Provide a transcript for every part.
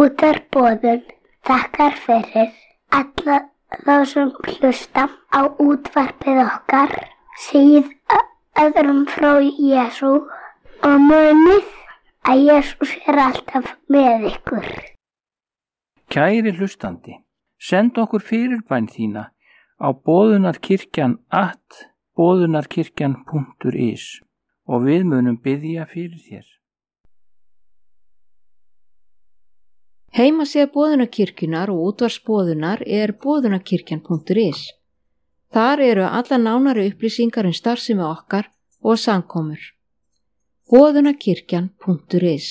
Útvarpsboðun þakkar fyrir alla þá sem hlusta á útvarpið okkar, segið öðrum frá Jesú og munið að Jesús alltaf með ykkur. Kæri hlustandi, send okkur fyrirbæn þína á boðunarkirkjan@boðunarkirkjan.is og við munum biðja fyrir þér. Heimasíða Boðunarkirkjunnar og útvarpsboðunar boðunarkirkjan.is. Þar eru alla nánari upplýsingar starfsemi okkar og samkomur. Boðunarkirkjan.is.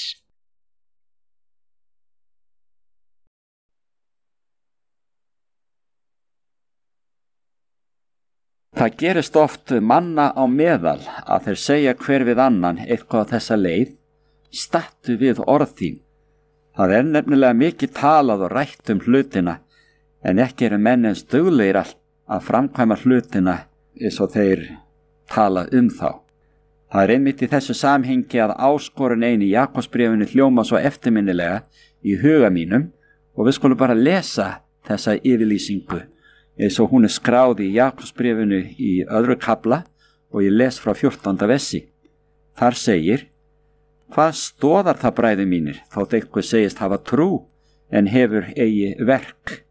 Það gerist oft manna á meðal að þeir segja hver við annan eitthvað á þessa leið: stattu við orð þín. Það nefnilega mikið talað og rætt hlutina, en ekki eru menn eins duglegir að framkvæma hlutina eins og þeir tala þá. Það einmitt í þessu samhengi að áskorun í Jakobsbréfinu hljóma svo eftirminnilega í huga mínum, og við skulum bara lesa þessa yfirlýsingu eins og hún skráð í Jakobsbréfinu í 2. kafla og ég les frá 14. versi. Þar segir: Hvað stoðar það, bræður mínir, þótt einhver segist hafa trú en hefur eigi verk?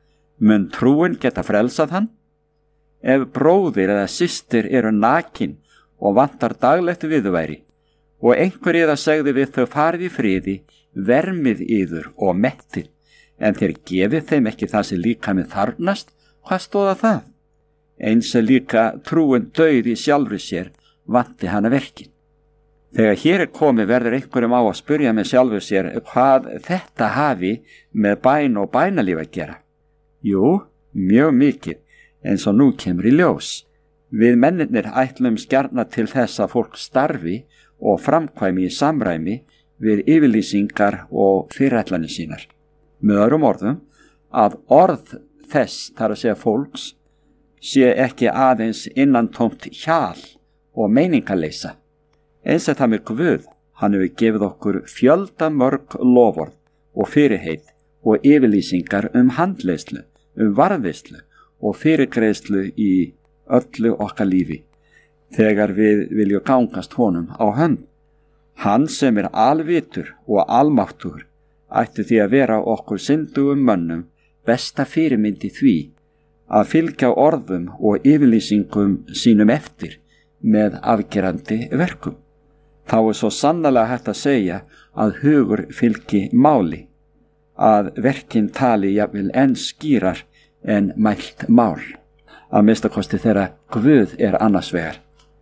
Mun trúin geta frelsað hann? Ef bróðir eða systir eru nakin og vantar daglegt viðurværi, og einhver yðar segði við þau: farið í friði, vermið yður og mettið, en þér gefið þeim ekki það sem líkaminn þarfnast, hvað stoðar það? Eins líka trúin dauð í sjálfri sér, vanti hana verkin. Þegar hér komið verður einhverjum á að spyrja með sjálfur sér hvað þetta hafi með bæn og bænalíf að gera. Jú, mjög mikið, eins og nú kemur í ljós. Við mennirnir ætlum gjarna til þess að fólk starfi og framkvæmi í samræmi við yfirlýsingar og fyrirætlanir sínar. Með öðrum orðum, að orð þess, þar að segja fólks, sé ekki aðeins innantómt hjal og meiningaleysa. Eins það með Guð, hann hefur gefið okkur fjölda mörg loforð og fyrirheit og yfirlýsingar handleiðslu, varðveislu og fyrirgreiðslu í öllu okkar lífi, þegar við viljum gangast honum á hönd. Hann sem alvitur og almáttugur ætti því að vera okkur syndugum mönnum besta fyrirmyndi því að fylgja orðum og yfirlýsingum sínum eftir með afgerandi verkum. Þá svo sannarlega hægt að segja að hugur fylgi máli, að verkin tali jafnvel enn skýrar en mælt mál, að minnstakosti þegar Guð annars vegar.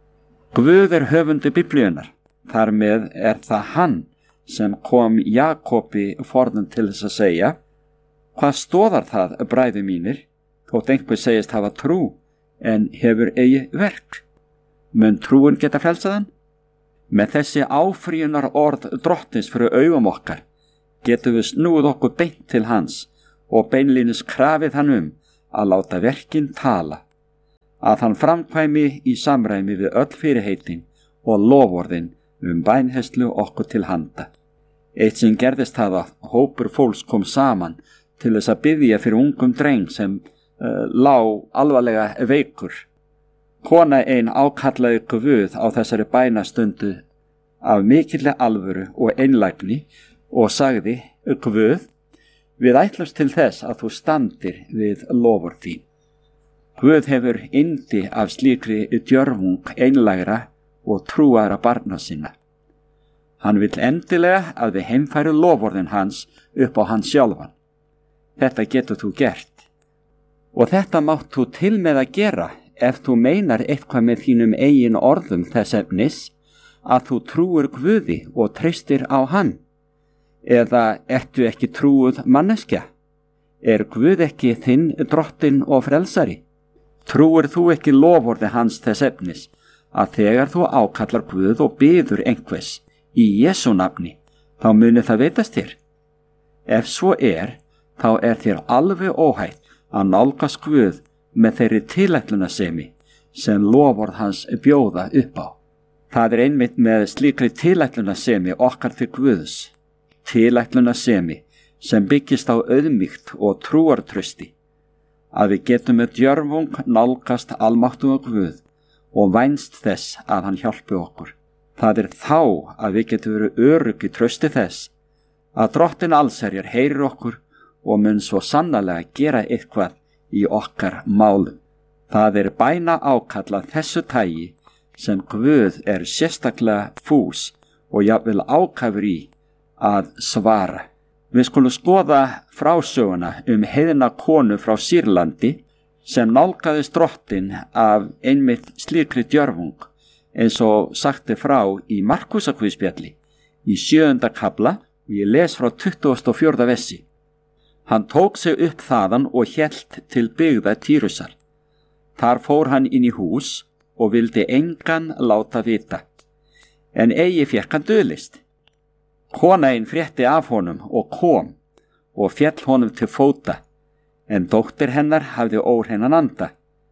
Guð höfundi Biblíunnar, þar með það hann sem kom Jakobi forðum til þess að segja: Hvað stoðar það, bræður mínir, þótt einhver segist hafa trú en hefur eigi verk? Mun trúin geta frelsað hann? Með þessi áfrýjunar orð drottins fyrir augum okkar getum við snúið okkur beint til hans og beinlínis krafið hann að láta verkin tala, að hann framkvæmi í samræmi við öll fyrirheitin og loforðin bænherslu okkur til handa. Eitt sem gerðist það að hópur fólks kom saman til þess að biðja fyrir ungum dreng sem lá alvarlega veikur. Kona ein ákallaði Guð á þessari bænastundu af mikilli alvöru og einlægni og sagði: Guð, við ætlumst til þess að þú standir við loforð þín. Guð hefur yndi af slíkri djörfung einlægra og trúaðra barna sinna. Hann vill endilega að við heimfærum loforðin hans upp á hans sjálfan. Þetta getur þú gert. Og þetta mátt þú til með að gera ef þú meinar eitthvað með þínum eigin orðum þess efnis að þú trúir Guði og treystir á hann. Eða ertu ekki trúuð manneskja? Guð ekki þinn drottinn og frelsari? Trúir þú ekki loforði hans þess efnis að þegar þú ákallar Guð og biður einhvers í Jesú nafni, þá muni það veitast þér? Ef svo þá þér alveg óhætt að nálgast Guð með þeirri tilætlunarsemi sem loforð hans bjóða upp á. Það einmitt með slíkri tilætlunarsemi okkar til Guðs, tilætlunarsemi sem byggist á auðmýkt og trúartrausti, að við getum með djörfung nálgast almáttuga Guð og vænst þess að hann hjálpi okkur. Það þá að við getum verið örugg í trausti þess að Drottinn allsherjar heyrir okkur og mun svo sannarlega gera eitthvað í okkar málum. Það bæna ákall þessu tagi sem Guð sérstaklega fús og jafnvel ákafur í að svara. Við skulum skoða frásöguna heiðna konu frá Sýrlandi sem nálgaðist Drottinn af einmitt slíkri djörfung, eins og sagti frá í Markúsarguðspjalli í 7. kafla og ég les frá 24. versi. Hann tók sig upp þaðan og hélt til byggða Týrusar. Þar fór hann inn í hús og vildi engan láta vita, en eigi fékk hann dulist. Konainn frétti af honum og kom og féll honum til fóta, en dóttir hennar hafði óhreinan anda.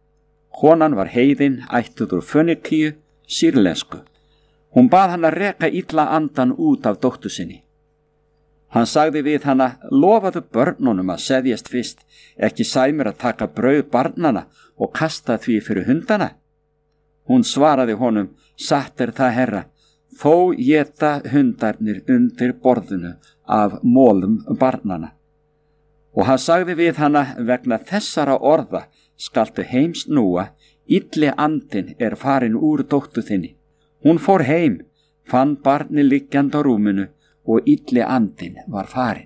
Konan var heiðin, ættuð úr Fönikíu, sýrlensku. Hún bað hann að reka illa andan út af dóttur sinni. Hann sagði við hana, lofaðu börnunum að seðjast fyrst, ekki sæmir að taka brauð barnana og kasta því fyrir hundana. Hún svaraði honum, satt það Herra, þó éta hundarnir undir borðinu af mólum barnana. Og hann sagði við hana, vegna þessara orða skaltu heim snúa, illi andinn farin úr dóttur þinni. Hún fór heim, fann barni liggjandi á rúminu og illi andinn var farin.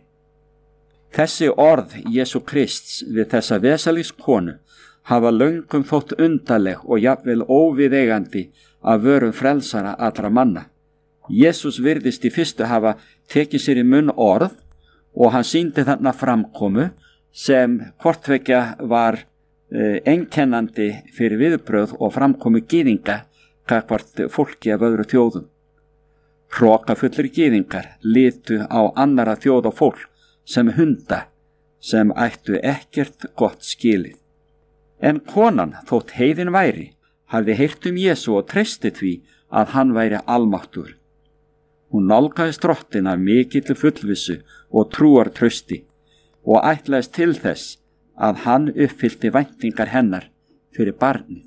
Þessi orð Jesú Krists við þessa vesalískonu hafa löngum þótt undarleg og jafnvel óviðeigandi af vörum frelsara allra manna. Jesús virðist í fyrstu hafa tekið sér í munn orð og hann sýndi þarna framkomu sem hvortvekja var einkennandi fyrir viðbrögð og framkomu gyðinga gagnvart fólki af öðru þjóðum. Hrokafullir gyðingar litu á annara þjóð og fólk sem hunda sem ættu ekkert gott skilið. En konan, þótt heiðin væri, hafði heyrt Jesú og treysti því að hann væri almáttur. Hún nálgaðist Drottinn af mikilli fullvissu og trúartrausti og ætlaðist til þess að hann uppfyllti væntingar hennar fyrir barnið.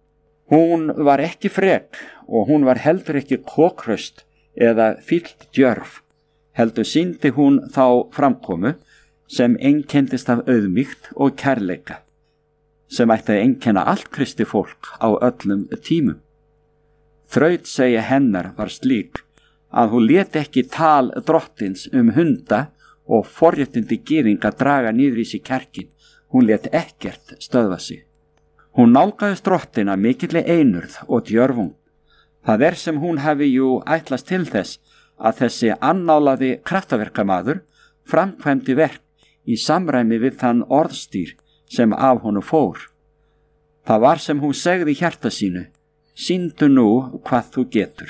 Hún var ekki frek og hún var heldur ekki kokkraust eða fyllt djörf, heldur sýndi hún þá framkomu sem einkenndist af auðmýkt og kærleika, sem ætti að einkenna allt kristi fólk á öllum tímum. Þrautseigja hennar var slík að hún lét ekki tal Drottins hunda og forréttindi gyðinga draga niður í sig kjarkin. Hún lét ekkert stöðva sig. Hún nálgaðist Drottinn af mikilli einurð og djörfung. Það sem hún hafi ætlast til þess að þessi annálaði kraftaverkamaður framkvæmdi verk í samræmi við þann orðstýr sem af honum fór. Það var sem hún segði í hjarta sínu, sýndu nú hvað þú getur.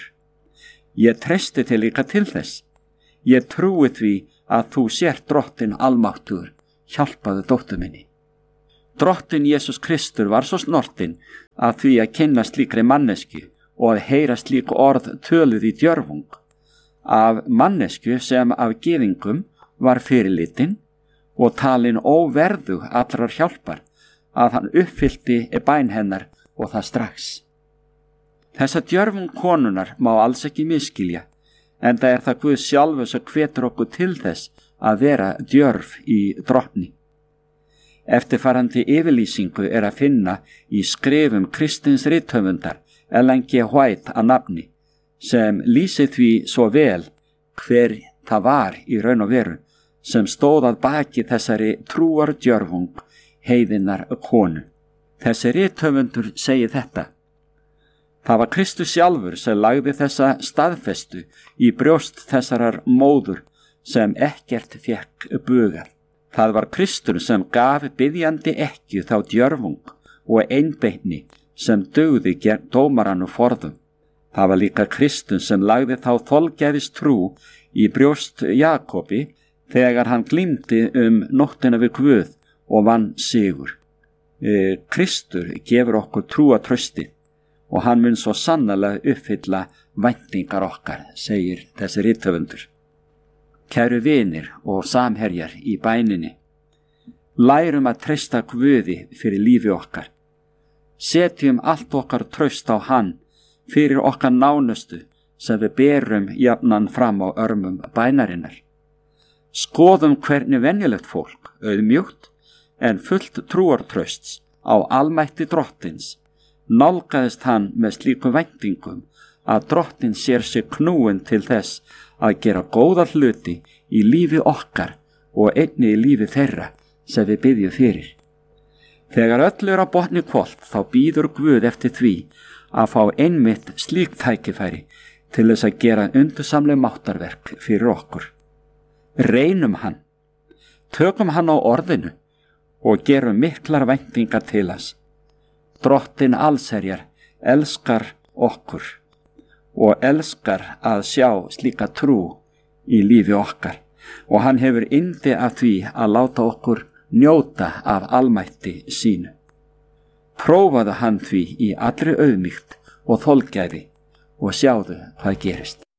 Ég treysti þig líka til þess. Ég trúi því að þú sért Drottinn almáttugur, hjálpaðu dóttur minni. Drottinn Jesús Kristur var svo snortinn að því að kynna slíkri mannesku og að heyra slík orð töluð í djörfung, af mannesku sem af gyðingum var fyrirlitin og talin óverðug allrar hjálpar, að hann uppfyllti bæn hennar og það strax. Þessa djörfung konunar má alls ekki misskilja, enda það Guð sjálfur sem hvetur okkur til þess að vera djörf í Drottni. Eftirfarandi yfirlýsingu að finna í skrifum kristins rithöfundar Ellen G. White að nafni, sem lýsir því svo vel hver það var í raun og veru sem stóð að baki þessari trúardjörfung heiðinnar konu. Þessi rithöfundur segir þetta: það var Kristus sjálfur sem lagði þessa staðfestu í brjóst þessarar móður sem ekkert fékk bugað. Það var Kristur sem gaf biðjandi ekki þá djörfung og einbeitni sem dugði gegn dómarann og forðum. Það var líka Kristur sem lagði þá þolgæðis trú í brjóst Jakobi þegar hann glímdi nóttina við Guð og vann sigur. Kristur gefur okkur trúartrausti og hann mun svo sannarlega uppfylla væntingar okkar, segir þessi rithöfundur. Kæru vinir og samherjar í bæninni, lærum að treysta Guði fyrir lífi okkar. Setjum allt okkar traust á hann fyrir okkar nánustu sem við berum jafnan fram á örmum bænarinnar. Skoðum hvernig venjulegt fólk, auðmjúkt en fullt trúartrausts á almætti drottins, nálgaðist hann með slíkum væntingum að drottin sér sig knúin til þess að gera góða hluti í lífi okkar og einnig í lífi þeirra sem við biðjum fyrir. Þegar öllu á botni hvolft þá býður Guð eftir því að fá einmitt slík tækifæri til þess að gera undursamleg máttarverk fyrir okkur. Reynum hann, tökum hann á orðinu og gerum miklar væntingar til hans. Drottin allsherjar elskar okkur og elskar að sjá slíka trú í lífi okkar og hann hefur yndi af því að láta okkur njóta af almætti sínu. Prófaðu hann því í allri auðmýkt og þolgæði og sjáðu hvað gerist.